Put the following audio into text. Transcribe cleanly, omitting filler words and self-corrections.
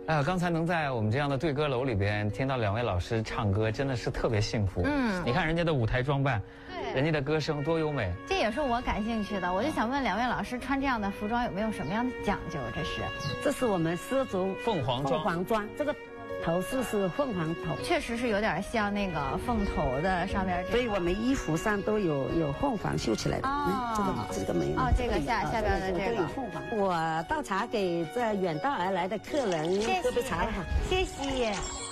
刚才能在我们这样的对歌楼里边听到两位老师唱歌，真的是特别幸福。你看人家的舞台装扮，对，人家的歌声多优美。 这也是我感兴趣的，我就想问两位老师，穿这样的服装有没有什么样的讲究？这是我们丝竹凤凰装， 这个头饰是凤凰头， 确实是有点像那个凤头的上面。 所以我们衣服上都有凤凰绣起来的。这个没有。 这个下边的这个有凤凰。我倒茶给这远道而来的客人喝杯茶了哈。 谢谢。